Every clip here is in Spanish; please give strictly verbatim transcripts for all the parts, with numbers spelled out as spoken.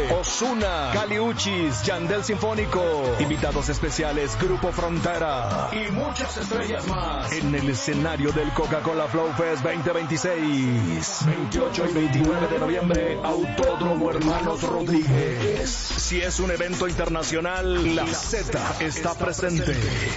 Ozuna, Kali Uchis, Yandel Sinfónico, invitados especiales Grupo Frontera y muchas estrellas más en el escenario del Coca-Cola Flow Fest veinte veintiséis. veintiocho y veintinueve de noviembre, Autódromo Hermanos Rodríguez. Si es un evento internacional, la Z está presente.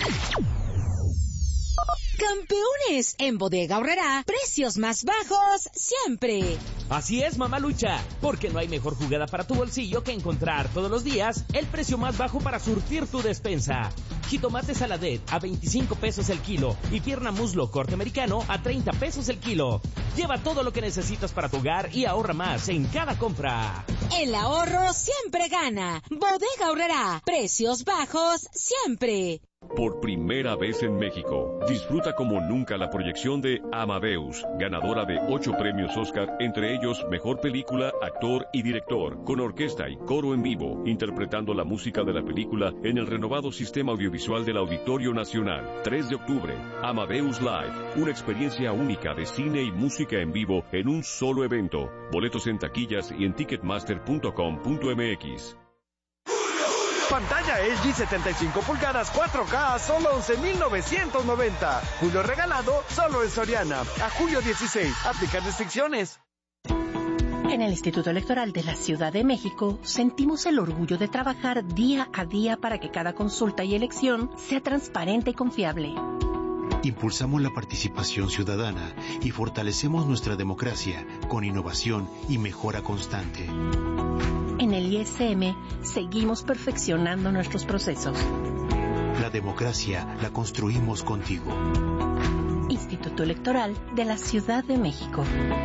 Campeones, en Bodega Aurrerá, precios más bajos siempre. Así es, mamá Lucha, porque no hay mejor jugada para tu bolsillo que encontrar todos los días el precio más bajo para surtir tu despensa. Jitomate saladet a veinticinco pesos el kilo y pierna muslo corte americano a treinta pesos el kilo. Lleva todo lo que necesitas para tu hogar y ahorra más en cada compra. El ahorro siempre gana. Bodega Aurrerá, precios bajos siempre. Por primera vez en México, disfruta como nunca la proyección de Amadeus, ganadora de ocho premios Oscar, entre ellos Mejor Película, Actor y Director, con orquesta y coro en vivo, interpretando la música de la película en el renovado sistema audiovisual del Auditorio Nacional. tres de octubre, Amadeus Live, una experiencia única de cine y música en vivo en un solo evento. Boletos en taquillas y en ticketmaster punto com punto m x. Pantalla L G setenta y cinco pulgadas cuatro K a solo once mil novecientos noventa. Julio regalado solo en Soriana. A julio dieciséis. Aplican restricciones. En el Instituto Electoral de la Ciudad de México sentimos el orgullo de trabajar día a día para que cada consulta y elección sea transparente y confiable. Impulsamos la participación ciudadana y fortalecemos nuestra democracia con innovación y mejora constante. En el I S M seguimos perfeccionando nuestros procesos. La democracia la construimos contigo. Instituto Electoral de la Ciudad de México.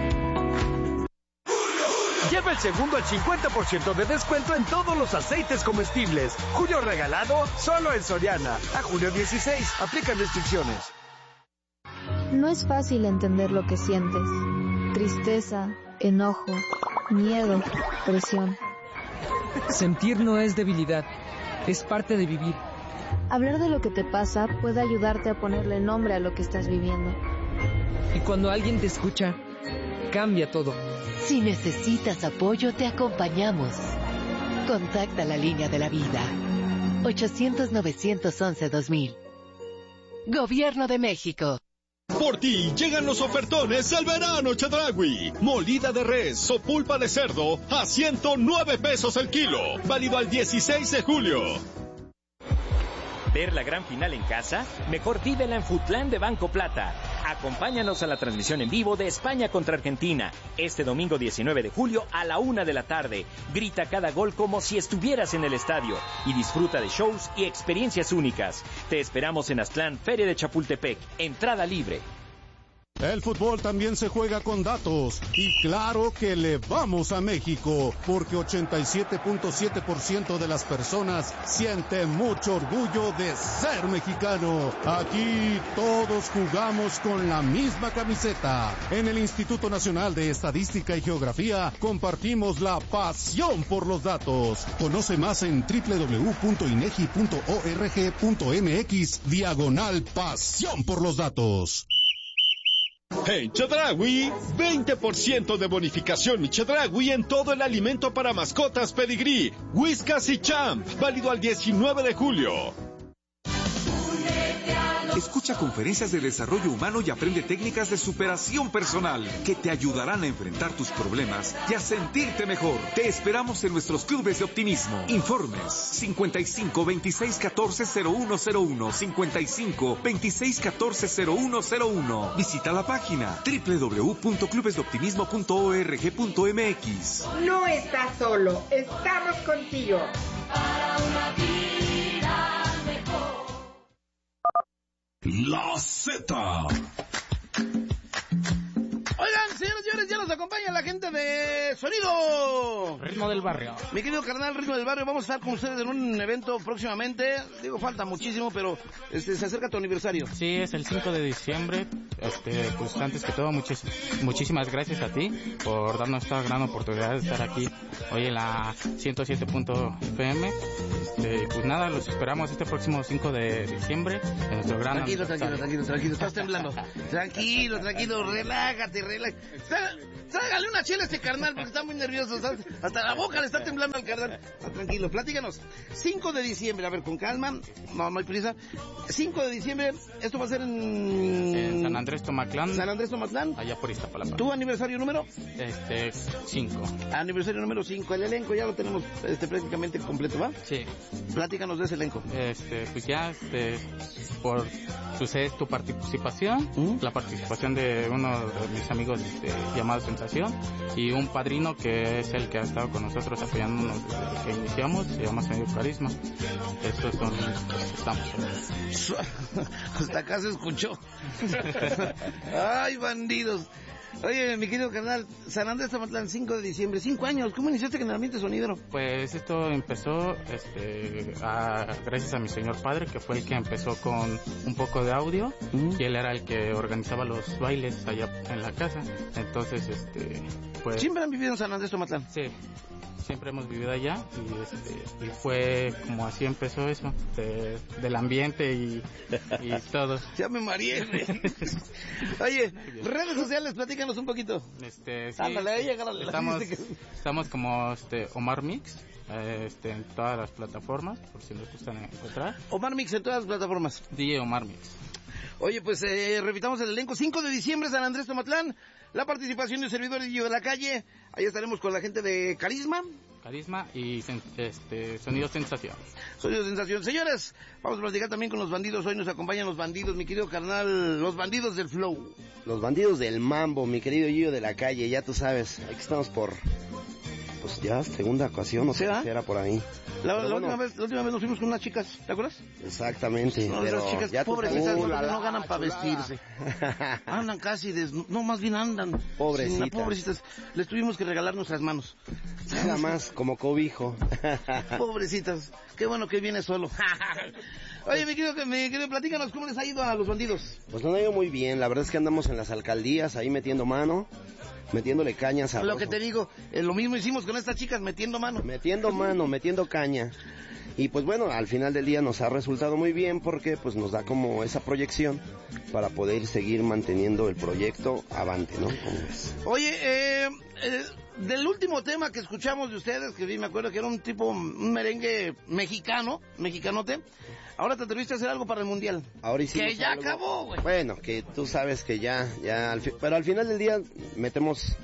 Lleva el segundo al cincuenta por ciento de descuento en todos los aceites comestibles. Julio regalado solo en Soriana. A julio dieciséis. Aplican restricciones. No es fácil entender lo que sientes. Tristeza, enojo, miedo, presión. Sentir no es debilidad, es parte de vivir. Hablar de lo que te pasa puede ayudarte a ponerle nombre a lo que estás viviendo. Y cuando alguien te escucha, cambia todo. Si necesitas apoyo, te acompañamos. Contacta la línea de la vida. ochocientos, novecientos once, dos mil. Gobierno de México. Por ti llegan los ofertones al verano Chedraui. Molida de res o pulpa de cerdo a ciento nueve pesos el kilo. Válido al dieciséis de julio. ¿Ver la gran final en casa? Mejor vívela en Foodland de Banco Plata. Acompáñanos a la transmisión en vivo de España contra Argentina. Este domingo diecinueve de julio a la una de la tarde. Grita cada gol como si estuvieras en el estadio. Y disfruta de shows y experiencias únicas. Te esperamos en Aztlán, Feria de Chapultepec. Entrada libre. El fútbol también se juega con datos, y claro que le vamos a México, porque ochenta y siete punto siete por ciento de las personas siente mucho orgullo de ser mexicano. Aquí todos jugamos con la misma camiseta. En el Instituto Nacional de Estadística y Geografía compartimos la pasión por los datos. Conoce más en doble u doble u doble u punto inegi punto org punto mx diagonal pasión por los datos. En Chedraui, veinte por ciento de bonificación Chedraui en todo el alimento para mascotas Pedigrí, Whiskas y Champ, válido al diecinueve de julio. Escucha conferencias de desarrollo humano y aprende técnicas de superación personal que te ayudarán a enfrentar tus problemas y a sentirte mejor. Te esperamos en nuestros clubes de optimismo. Informes cincuenta y cinco, veintiséis, catorce, cero uno cero uno, cincuenta y cinco, veintiséis, catorce, cero uno cero uno. Visita la página doble u doble u doble u punto clubes de optimismo punto org punto mx. No estás solo, estamos contigo. Para una vida mejor. La Z. Oigan, señores y señores, ya nos acompaña la gente de Sonido Ritmo del Barrio. Mi querido carnal Ritmo del Barrio, vamos a estar con ustedes en un evento próximamente. Digo, falta muchísimo, pero este, se acerca tu aniversario. Sí, es el cinco de diciembre. Este, pues antes que todo, muchis, muchísimas gracias a ti por darnos esta gran oportunidad de estar aquí hoy en la ciento siete punto f m. Este, pues nada, los esperamos este próximo cinco de diciembre en nuestro gran... Tranquilo, tranquilo, tranquilo, tranquilo, estás temblando. Tranquilo, tranquilo, relájate, relájate. Trágale una chela a este carnal, porque está muy nervioso. Está, hasta la boca le está temblando al carnal. Ah, tranquilo, platícanos. cinco de diciembre, a ver, con calma. No, no hay prisa. cinco de diciembre, esto va a ser en... En San Andrés Tomatlán. San Andrés Tomatlán. Allá por Iztapalapa. ¿Tu aniversario número? Este, cinco. Aniversario número cinco. El elenco ya lo tenemos este, prácticamente completo, ¿va? Sí. Platícanos de ese elenco. Este, pues ya, este, por sucede tu participación, ¿Mm? La participación de uno de mis amigos este, llamado Sensación, y un padrino que es el que ha estado con nosotros apoyándonos desde que iniciamos, se llama Señor Carisma. Estos son los que estamos. Hasta acá se escuchó. Ay, bandidos. Oye, mi querido carnal, San Andrés Tomatlán, cinco de diciembre, cinco años. ¿Cómo iniciaste en el ambiente sonidero? Pues esto empezó este, a, gracias a mi señor padre, que fue el que empezó con un poco de audio, ¿Mm? Y él era el que organizaba los bailes allá en la casa. Entonces, este, pues... ¿Siempre han vivido en San Andrés Tomatlán? Sí. Siempre hemos vivido allá y, este, y fue como así empezó eso, de, del ambiente y, y todo. Ya me mareé. Oye, redes sociales, platícanos un poquito. Este, sí, ándale, ahí, agárrale. Estamos, estamos como este, Omar Mix, eh, este, en todas las plataformas, por si les gustan encontrar. Omar Mix en todas las plataformas. D J Omar Mix. Oye, pues eh, repitamos el elenco, cinco de diciembre, San Andrés Tomatlán, la participación de servidores de la calle, ahí estaremos con la gente de Carisma. Carisma y este, Sonido Sensación. Sonido Sensación. Señores, vamos a platicar también con los bandidos, hoy nos acompañan los bandidos, mi querido carnal, los bandidos del flow. Los bandidos del mambo, mi querido Gillo de la calle, ya tú sabes, aquí estamos por... Pues ya, segunda ocasión, no sé si era por ahí. La, la, bueno, última vez, la última vez nos fuimos con unas chicas, ¿te acuerdas? Exactamente. No, pero esas chicas ya pobrecitas uh, no, no ganan para vestirse. Andan casi, des... no, más bien andan. Pobrecitas. Pobrecitas. Les tuvimos que regalar nuestras manos. Nada más, como cobijo. Pobrecitas. Qué bueno que viene solo. Oye, mi querido, mi querido, platícanos, ¿cómo les ha ido a los bandidos? Pues nos ha ido muy bien, la verdad es que andamos en las alcaldías ahí metiendo mano. Metiéndole cañas a lo que te digo, eh, lo mismo hicimos con estas chicas, metiendo mano. Metiendo mano, metiendo caña. Y pues bueno, al final del día nos ha resultado muy bien porque pues nos da como esa proyección para poder seguir manteniendo el proyecto avante, ¿no? Oye, eh, eh, del último tema que escuchamos de ustedes, que vi, me acuerdo que era un tipo, un merengue mexicano, mexicanote, ahora te atreviste a hacer algo para el mundial. Ahora hicimos que ya algo. acabó, güey. Bueno, que tú sabes que ya, ya, al fi... pero al final del día metemos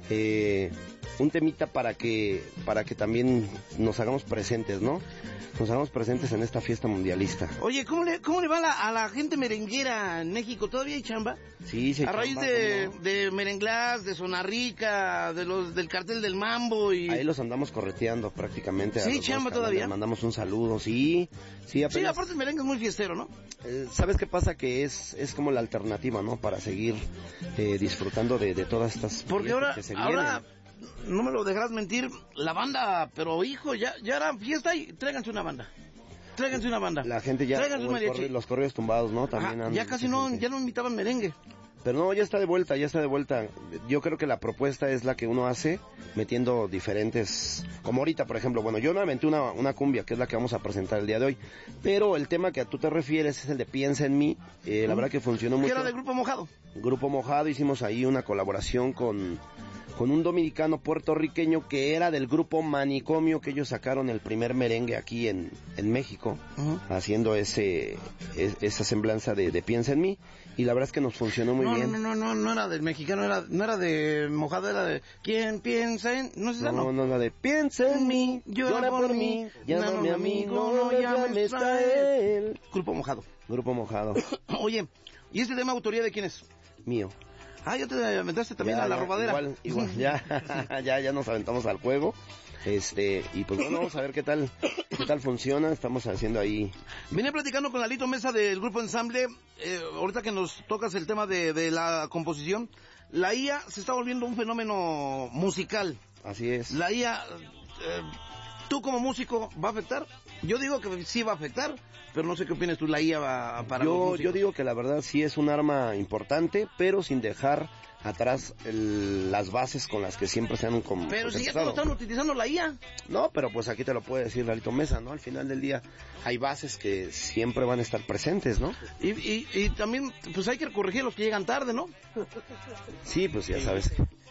eh, un temita para que, para que también nos hagamos presentes, ¿no? Nos hagamos presentes en esta fiesta mundialista. Oye, ¿cómo le, cómo le va la, a la gente merenguera en México? ¿Todavía hay chamba? Sí, sí. A raíz chamba, de, ¿no? de Merenglás, de Zona Rica, de los, del cartel del Mambo y... Ahí los andamos correteando prácticamente. ¿Sí, chamba todavía? Les mandamos un saludo, sí. Sí, apenas... sí, aparte el merengue es muy fiestero, ¿no? Eh, ¿Sabes qué pasa? Que es, es como la alternativa, ¿no? Para seguir eh, disfrutando de, de todas estas... Porque ahora, que se ahora... no me lo dejarás mentir, la banda, pero hijo, ya, ya era fiesta y tráiganse una banda. Tráiganse una banda. La gente ya, Tráiganse un corre, los correos tumbados, ¿no? También Ajá, han, ya casi no, ya no invitaban merengue. Pero no, ya está de vuelta, ya está de vuelta. Yo creo que la propuesta es la que uno hace metiendo diferentes... Como ahorita, por ejemplo, bueno, yo me aventé una, una cumbia, que es la que vamos a presentar el día de hoy. Pero el tema que a tú te refieres es el de Piensa en mí. Eh, la verdad que funcionó mucho. ¿Qué era del Grupo Mojado? Grupo Mojado, hicimos ahí una colaboración con... con un dominicano puertorriqueño que era del grupo Manicomio, que ellos sacaron el primer merengue aquí en, en México, uh-huh. haciendo ese es, esa semblanza de, de Piensa en mí, y la verdad es que nos funcionó muy no, bien. No, no, no, no era del mexicano, era, no era de Mojado, era de ¿Quién piensa en...? No, sé, no, no, no, la de Piensa en mí, llora, llora por, por mí, llama a mi amigo, no llames a él. Grupo Mojado. Grupo Mojado. Oye, ¿y este tema autoría de quién es? Mío. Ah, ya te aventaste también ya, a la ya, robadera. Igual, igual, ya, ya, ya nos aventamos al juego. Este, y pues bueno, vamos a ver qué tal, qué tal funciona. Estamos haciendo ahí. Vine platicando con Lalito Mesa del Grupo Ensamble. Eh, ahorita que nos tocas el tema de, de la composición, la I A se está volviendo un fenómeno musical. Así es. La I A, eh, tú como músico, ¿va a afectar? Yo digo que sí va a afectar, pero no sé qué opinas tú, la I A va para yo, los músicos. Yo digo que la verdad sí es un arma importante, pero sin dejar atrás el, las bases con las que siempre se han como Pero si ya todos están utilizando la I A. No, pero pues aquí te lo puede decir Lalito Mesa, ¿no? Al final del día hay bases que siempre van a estar presentes, ¿no? Y, y, y también, pues hay que corregir los que llegan tarde, ¿no? Sí, pues ya sabes.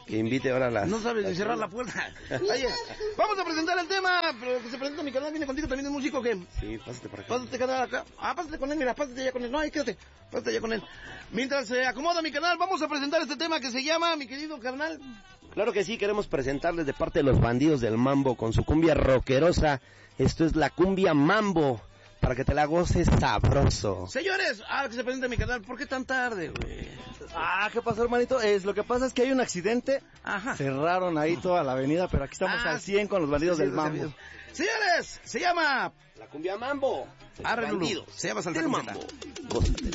que invite ahora a las... No sabes ni cerrar la puerta. Oye, vamos a presentar el tema, pero que se presenta mi canal, viene contigo también el músico que... Sí, pásate por acá. Pásate canal acá. Ah, pásate con él, mira, pásate ya con él. No, ahí quédate, pásate ya con él. Mientras se acomoda mi canal, vamos a presentar este tema que se llama, mi querido carnal... Claro que sí, queremos presentarles de parte de los bandidos del mambo con su cumbia rockerosa. Esto es la cumbia mambo, para que te la goces sabroso. Señores, ahora que se presenta mi canal, ¿por qué tan tarde, güey? Ah, ¿qué pasó, hermanito? Es, lo que pasa es que hay un accidente. Ajá. Cerraron ahí toda la avenida, pero aquí estamos Ah, al cien con los bandidos sí, sí, del mambo. sí. Señores, se llama... La cumbia mambo. Arre, Lulú. Se llama Salsa El con Z. mambo. Gózate.